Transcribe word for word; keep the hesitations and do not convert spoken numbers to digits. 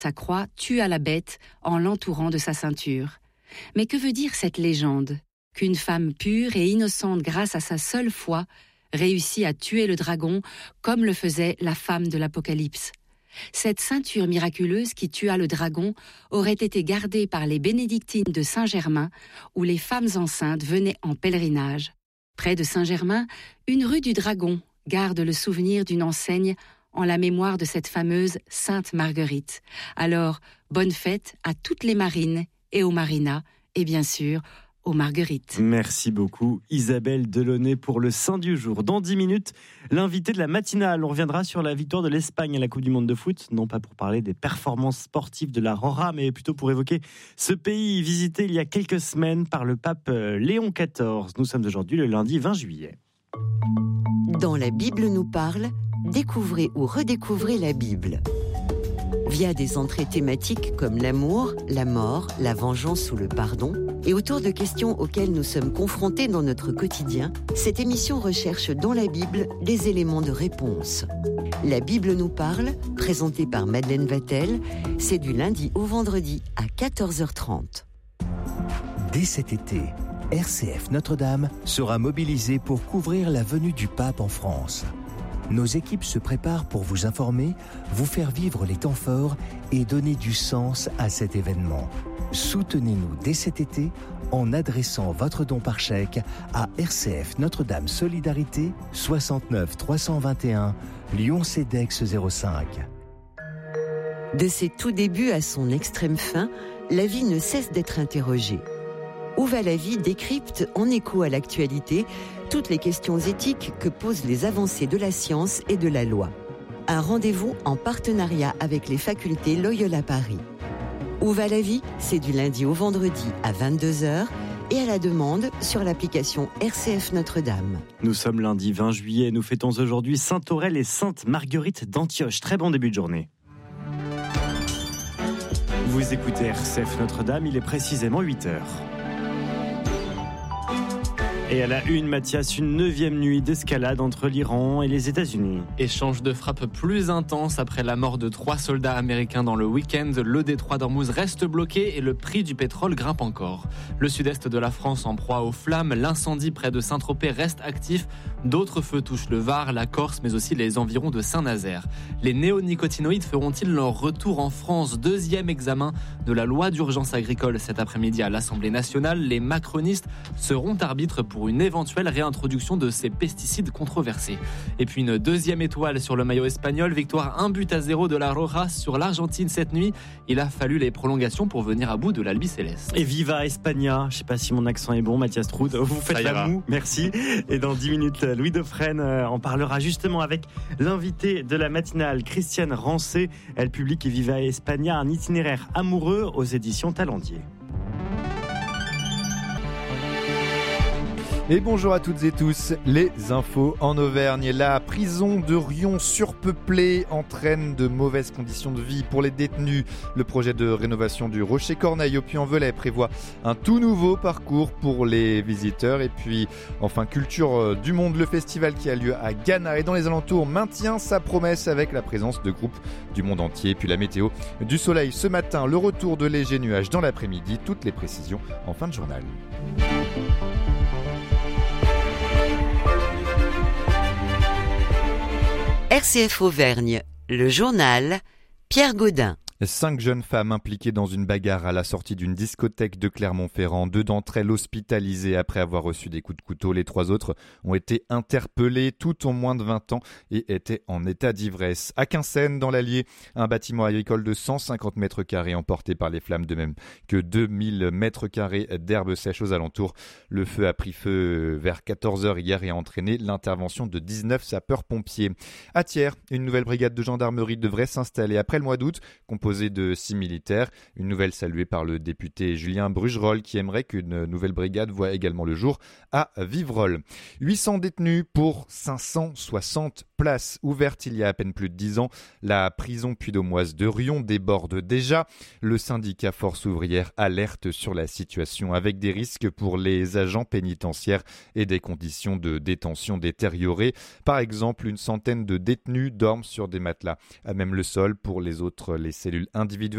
sa croix tua la bête en l'entourant de sa ceinture. Mais que veut dire cette légende ? Qu'une femme pure et innocente grâce à sa seule foi réussit à tuer le dragon comme le faisait la femme de l'Apocalypse. Cette ceinture miraculeuse qui tua le dragon aurait été gardée par les bénédictines de Saint-Germain où les femmes enceintes venaient en pèlerinage. Près de Saint-Germain, une rue du Dragon garde le souvenir d'une enseigne en la mémoire de cette fameuse Sainte Marguerite. Alors, bonne fête à toutes les marines et aux marinas et bien sûr aux marguerites. Merci beaucoup Isabelle Delaunay pour le Saint du jour. Dans dix minutes, l'invité de la matinale. On reviendra sur la victoire de l'Espagne à la Coupe du Monde de foot, non pas pour parler des performances sportives de la Rora, mais plutôt pour évoquer ce pays visité il y a quelques semaines par le pape Léon quatorze. Nous sommes aujourd'hui le lundi vingt juillet. Dans la Bible nous parle, découvrez ou redécouvrez la Bible. Via des entrées thématiques comme l'amour, la mort, la vengeance ou le pardon, et autour de questions auxquelles nous sommes confrontés dans notre quotidien, cette émission recherche dans la Bible des éléments de réponse. La Bible nous parle, présentée par Madeleine Vatel, c'est du lundi au vendredi à quatorze heures trente. Dès cet été, R C F Notre-Dame sera mobilisée pour couvrir la venue du pape en France. Nos équipes se préparent pour vous informer, vous faire vivre les temps forts et donner du sens à cet événement. Soutenez-nous dès cet été en adressant votre don par chèque à R C F Notre-Dame Solidarité soixante-neuf trois cent vingt et un Lyon Cedex zéro cinq. De ses tout débuts à son extrême fin, la vie ne cesse d'être interrogée. Où va la vie décrypte en écho à l'actualité toutes les questions éthiques que posent les avancées de la science et de la loi. Un rendez-vous en partenariat avec les facultés Loyola Paris. Où va la vie ? C'est du lundi au vendredi à vingt-deux heures et à la demande sur l'application R C F Notre-Dame. Nous sommes lundi vingt juillet, nous fêtons aujourd'hui Sainte Aurèle et Sainte Marguerite d'Antioche. Très bon début de journée. Vous écoutez R C F Notre-Dame, il est précisément huit heures. Et à la une, Mathias, une neuvième nuit d'escalade entre l'Iran et les États-Unis. Échange de frappes plus intense après la mort de trois soldats américains dans le week-end. Le détroit d'Ormuz reste bloqué et le prix du pétrole grimpe encore. Le sud-est de la France en proie aux flammes. L'incendie près de Saint-Tropez reste actif. D'autres feux touchent le Var, la Corse, mais aussi les environs de Saint-Nazaire. Les néonicotinoïdes feront-ils leur retour en France ? Deuxième examen de la loi d'urgence agricole cet après-midi à l'Assemblée nationale. Les macronistes seront arbitres pour une éventuelle réintroduction de ces pesticides controversés. Et puis une deuxième étoile sur le maillot espagnol, victoire un but à zéro de la Roja sur l'Argentine cette nuit. Il a fallu les prolongations pour venir à bout de l'Albiceleste. Et viva España, je ne sais pas si mon accent est bon, Mathias Troud, vous faites la moue, merci. Et dans dix minutes, Louis Dauphren en parlera justement avec l'invité de la matinale, Christiane Rancé. Elle publie Viva España, un itinéraire amoureux aux éditions Talendier. Et bonjour à toutes et tous, les infos en Auvergne. La prison de Riom surpeuplée entraîne de mauvaises conditions de vie pour les détenus. Le projet de rénovation du Rocher-Corneille au Puy-en-Velay prévoit un tout nouveau parcours pour les visiteurs. Et puis enfin, Culture du Monde, le festival qui a lieu à Ghana et dans les alentours maintient sa promesse avec la présence de groupes du monde entier. Et puis la météo, du soleil ce matin, le retour de légers nuages dans l'après-midi. Toutes les précisions en fin de journal. R C F Auvergne, le journal, Pierre Gaudin. Cinq jeunes femmes impliquées dans une bagarre à la sortie d'une discothèque de Clermont-Ferrand. Deux d'entre elles hospitalisées après avoir reçu des coups de couteau. Les trois autres ont été interpellées. Toutes ont moins de vingt ans et étaient en état d'ivresse. À Quinssaines, dans l'Allier, un bâtiment agricole de cent cinquante mètres carrés emporté par les flammes, de même que deux mille mètres carrés d'herbe sèche aux alentours. Le feu a pris feu vers quatorze heures hier et a entraîné l'intervention de dix-neuf sapeurs-pompiers. À Thiers, une nouvelle brigade de gendarmerie devrait s'installer après le mois d'août, composée de six militaires. Une nouvelle saluée par le député Julien Brugerolles qui aimerait qu'une nouvelle brigade voie également le jour à Vivrolles. huit cents détenus pour cinq cent soixante places. Ouverte il y a à peine plus de dix ans, la prison puy-de-Dômoise de Riom déborde déjà. Le syndicat Force ouvrière alerte sur la situation avec des risques pour les agents pénitentiaires et des conditions de détention détériorées. Par exemple, une centaine de détenus dorment sur des matelas à même le sol. Pour les autres, les cellules individuelles